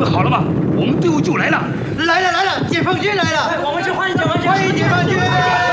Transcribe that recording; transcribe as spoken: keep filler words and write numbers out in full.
好了吧？我们队伍就来了， 来了来了，解放军来了！ 我们去欢迎解放军！ 欢迎解放军！